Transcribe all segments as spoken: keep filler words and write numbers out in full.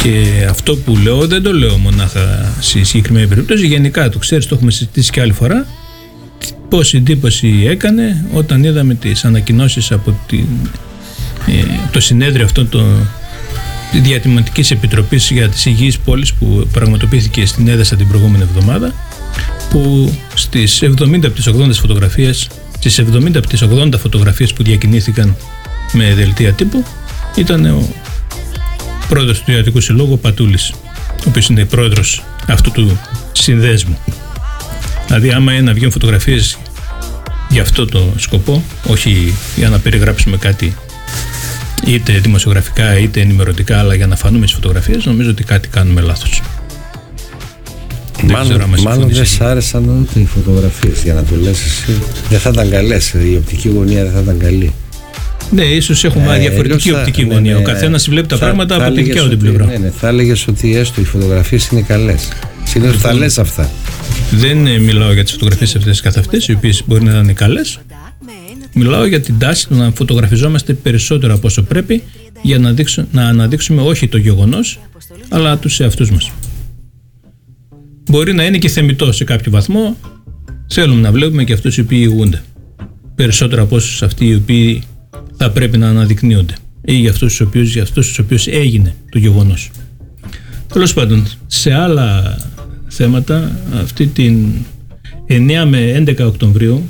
Και αυτό που λέω δεν το λέω μονάχα στη συγκεκριμένη περίπτωση, γενικά το ξέρεις, το έχουμε συζητήσει και άλλη φορά, πόση εντύπωση έκανε όταν είδαμε τις ανακοινώσεις από την, ε, το συνέδριο αυτό το, τη Διατηματικής Επιτροπής για τις Υγιείς Πόλεις που πραγματοποιήθηκε στην Έδεσα την προηγούμενη εβδομάδα, που στις εβδομήντα από τις ογδόντα φωτογραφίες, στις εβδομήντα από τις ογδόντα φωτογραφίες που διακινήθηκαν με δελτία τύπου ήταν ο πρόεδρος του Ιατρικού Συλλόγου, ο Πατούλης, ο οποίος είναι πρόεδρος αυτού του συνδέσμου. Δηλαδή, άμα είναι να βγουν φωτογραφίες για αυτό το σκοπό, όχι για να περιγράψουμε κάτι είτε δημοσιογραφικά είτε ενημερωτικά, αλλά για να φανούμε στις φωτογραφίες, νομίζω ότι κάτι κάνουμε λάθος. Μάλλον δεν, μάλλον δεν σ' άρεσαν ούτε οι φωτογραφίες, για να το λες εσύ. Δεν θα ήταν καλές, η οπτική γωνία δεν θα ήταν καλή. Ναι, ίσως έχουμε ε, διαφορετική θα, οπτική γωνία. Ναι, ο καθένας βλέπει τα θα, πράγματα θα από την δικιά του πλευρά. Ναι, ναι, θα έλεγες ότι έστω οι φωτογραφίες είναι καλές. Συνήθως θα λες αυτά. Δεν ε, μιλάω για τις φωτογραφίες αυτές καθ' αυτές, οι οποίες μπορεί να είναι καλές. Μιλάω για την τάση να φωτογραφιζόμαστε περισσότερο από όσο πρέπει για να, δείξω, να αναδείξουμε όχι το γεγονός, αλλά τους εαυτούς μας. Μπορεί να είναι και θεμιτό σε κάποιο βαθμό. Θέλουμε να βλέπουμε και αυτούς οι οποίοι ηγούνται περισσότερο από όσους αυτοί οι οποίοι θα πρέπει να αναδεικνύονται, ή για αυτούς τους οποίους, για αυτούς τους οποίους έγινε το γεγονός. Τέλος πάντων, σε άλλα θέματα, αυτή την εννέα με έντεκα Οκτωβρίου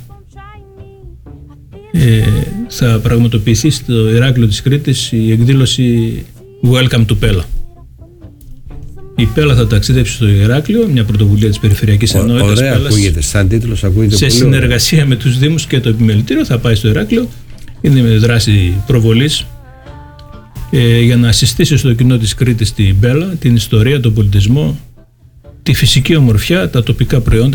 ε, θα πραγματοποιηθεί στο Ηράκλειο της Κρήτης η εκδήλωση Welcome to Pella. Η Πέλα θα ταξιδέψει στο Ηράκλειο, μια πρωτοβουλία της Περιφερειακής Ενότητας. Ωραία, Πέλας, ακούγεται. Σαν τίτλος ακούγεται σε πολύ συνεργασία ωραία. Με τους Δήμους και το Επιμελητήριο θα πάει στο Ηράκλειο. Είναι με δράση προβολής ε, για να συστήσει στο κοινό της Κρήτης την Πέλα, την ιστορία, τον πολιτισμό, τη φυσική ομορφιά, τα τοπικά προϊόντα